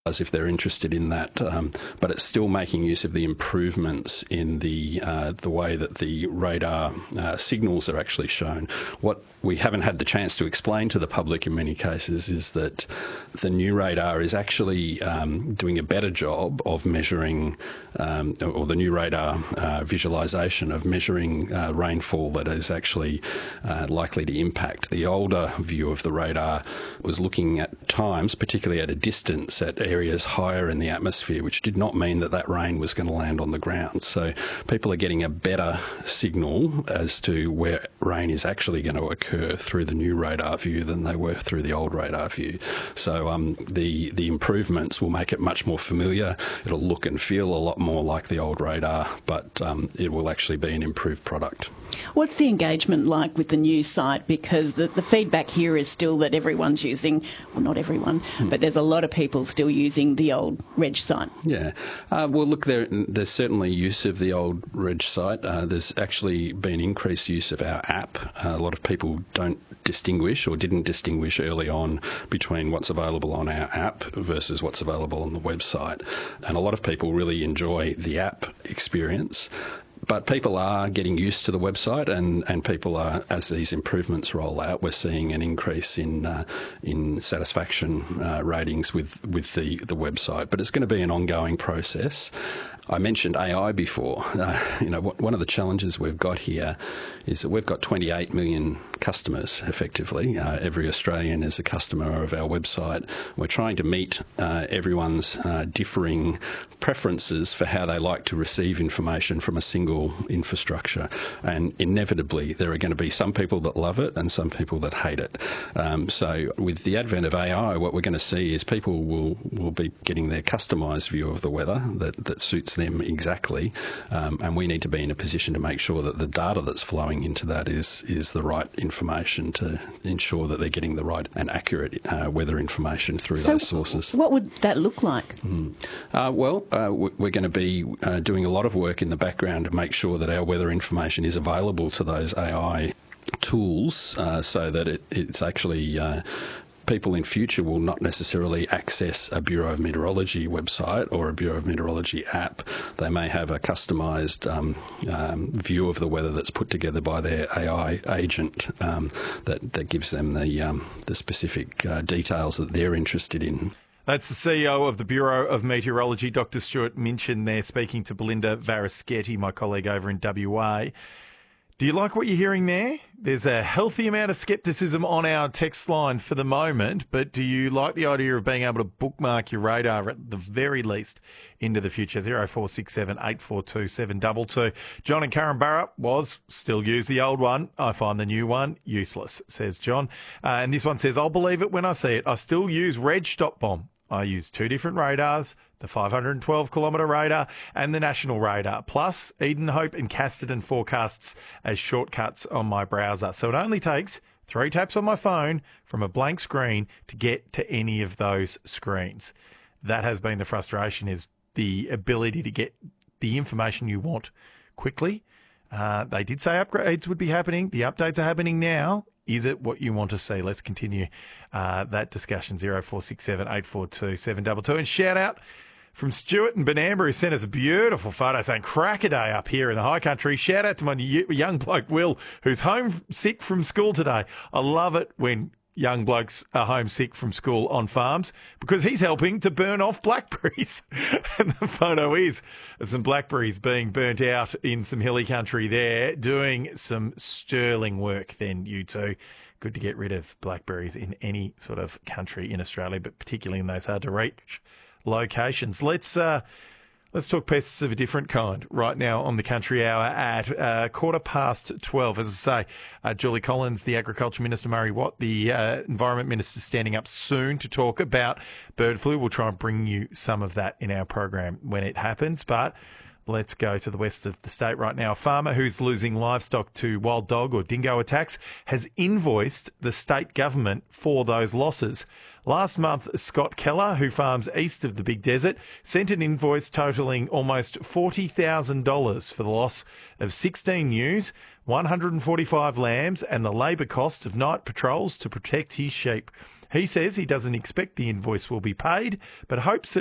as if they're interested in that, but it's still making use of the improvements in the way that the radar signals are actually shown. What we haven't had the chance to explain to the public in many cases is that the new radar is actually doing a better job of measuring, or the new radar visualisation of measuring rainfall that is actually likely to impact. The older view of the radar was looking at times, particularly at a distance, at areas higher in the atmosphere, which did not mean that rain was going to land on the ground. So people are getting a better signal as to where rain is actually going to occur through the new radar view than they were through the old radar view. So the improvements will make it much more familiar. It'll look and feel a lot more like the old radar, but it will actually be an improved product. What's the engagement like with the new site? Because the feedback here is still that everyone's using, well, not everyone, but there's a lot of people still using the old Reg site. Yeah. Well, look, there's certainly use of the old Reg site. There's actually been increased use of our app. A lot of people don't distinguish or didn't distinguish early on between what's available on our app versus what's available on the website. And a lot of people really enjoy the app experience. But people are getting used to the website, and people are, as these improvements roll out, we're seeing an increase in satisfaction ratings with the website. But it's going to be an ongoing process. I mentioned AI before. One of the challenges we've got here is that we've got 28 million customers, effectively. Every Australian is a customer of our website. We're trying to meet everyone's differing preferences for how they like to receive information from a single infrastructure. And inevitably, there are going to be some people that love it and some people that hate it. So with the advent of AI, what we're going to see is people will be getting their customised view of the weather that suits them exactly. And we need to be in a position to make sure that the data that's flowing into that is the right information to ensure that they're getting the right and accurate weather information through those sources. What would that look like? We're going to be doing a lot of work in the background to make sure that our weather information is available to those AI tools so that it's actually... people in future will not necessarily access a Bureau of Meteorology website or a Bureau of Meteorology app. They may have a customised view of the weather that's put together by their AI agent that gives them the specific details that they're interested in. That's the CEO of the Bureau of Meteorology, Dr. Stuart Minchin there, speaking to Belinda Varaschetti, my colleague over in WA. Do you like what you're hearing there? There's a healthy amount of scepticism on our text line for the moment, but do you like the idea of being able to bookmark your radar at the very least into the future? 0467 842 722. John in Carramburra still use the old one. I find the new one useless, says John. And this one says, I'll believe it when I see it. I still use Reg Stop Bomb. I use two different radars, the 512-kilometre radar and the national radar, plus Eden Hope and Casterton forecasts as shortcuts on my browser. So it only takes 3 taps on my phone from a blank screen to get to any of those screens. That has been the frustration, is the ability to get the information you want quickly. They did say upgrades would be happening. The updates are happening now. Is it what you want to see? Let's continue that discussion. 0467 842 722. And shout out from Stuart and Benambra, who sent us a beautiful photo saying, crack a day up here in the high country. Shout out to my young bloke, Will, who's home sick from school today. I love it when young blokes are homesick from school on farms because he's helping to burn off blackberries. And the photo is of some blackberries being burnt out in some hilly country there, doing some sterling work then, you two. Good to get rid of blackberries in any sort of country in Australia, but particularly in those hard-to-reach locations. Let's talk pests of a different kind right now on the Country Hour at 12:15. As I say, Julie Collins, the Agriculture Minister, Murray Watt, the Environment Minister, standing up soon to talk about bird flu. We'll try and bring you some of that in our program when it happens. But Let's go to the west of the state right now. A farmer who's losing livestock to wild dog or dingo attacks has invoiced the state government for those losses. Last month, Scott Keller, who farms east of the Big Desert, sent an invoice totalling almost $40,000 for the loss of 16 ewes, 145 lambs and the labour cost of night patrols to protect his sheep. He says he doesn't expect the invoice will be paid, but hopes it